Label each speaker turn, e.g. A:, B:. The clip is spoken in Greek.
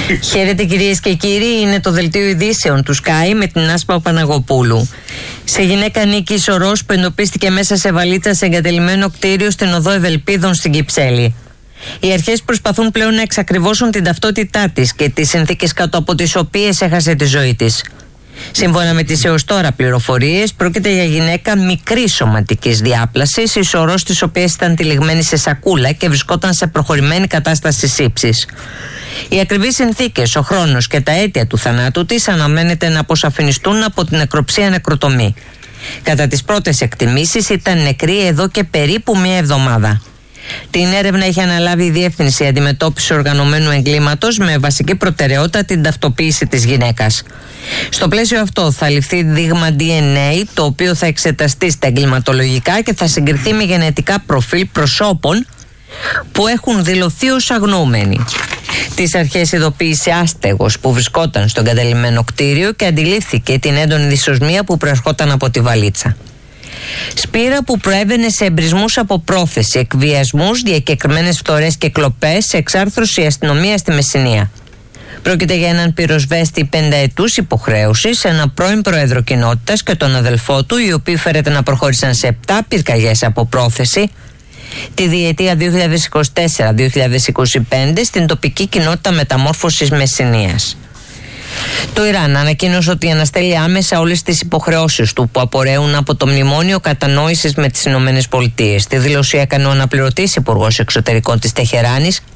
A: Χαίρετε κυρίες και κύριοι, είναι το δελτίο ειδήσεων του Sky με την Άσπα Παναγοπούλου. Σε γυναίκα ανήκει σωρός που εντοπίστηκε μέσα σε βαλίτσα σε εγκατελειμμένο κτίριο στην οδό Ευελπίδων στην Κυψέλη. Οι αρχές προσπαθούν πλέον να εξακριβώσουν την ταυτότητά της και τις συνθήκες κάτω από τις οποίες έχασε τη ζωή της. Σύμφωνα με τις έως τώρα πληροφορίες, πρόκειται για γυναίκα μικρής σωματικής διάπλασης, η σωρός της οποίας ήταν τυλιγμένη σε σακούλα και βρισκόταν σε προχωρημένη κατάσταση σύψης. Οι ακριβείς συνθήκες, ο χρόνος και τα αίτια του θανάτου της αναμένεται να αποσαφινιστούν από την νεκροψία νεκροτομή. Κατά τις πρώτες εκτιμήσεις ήταν νεκρή εδώ και περίπου μία εβδομάδα. Την έρευνα έχει αναλάβει η Διεύθυνση Αντιμετώπισης Οργανωμένου Εγκλήματος με βασική προτεραιότητα την ταυτοποίηση της γυναίκας. Στο πλαίσιο αυτό θα ληφθεί δείγμα DNA, το οποίο θα εξεταστεί στα εγκληματολογικά και θα συγκριθεί με γενετικά προφίλ προσώπων που έχουν δηλωθεί ως αγνοούμενοι. Τις αρχές ειδοποίησε άστεγος που βρισκόταν στο εγκαταλειμμένο κτίριο και αντιλήφθηκε την έντονη δυσοσμία που προερχόταν από τη βαλίτσα. Σπήρα που προέβαινε σε εμπρισμούς από πρόθεση, εκβιασμούς, διακεκριμένες φθορές και κλοπές, εξάρθρωσε η αστυνομία στη Μεσσηνία. Πρόκειται για έναν πυροσβέστη 5 ετούς υποχρέωσης, έναν πρώην πρόεδρο κοινότητας και τον αδελφό του, οι οποίοι φέρεται να προχώρησαν σε 7 πυρκαγιές από πρόθεση τη διετία 2024-2025 στην τοπική κοινότητα μεταμόρφωσης Μεσσηνίας. Το Ιράν ανακοίνωσε ότι αναστέλει άμεσα όλες τις υποχρεώσεις του που απορρέουν από το μνημόνιο κατανόησης με τις ΗΠΑ. Τη δήλωση έκανε ο αναπληρωτής υπουργός εξωτερικών της Τεχεράνης,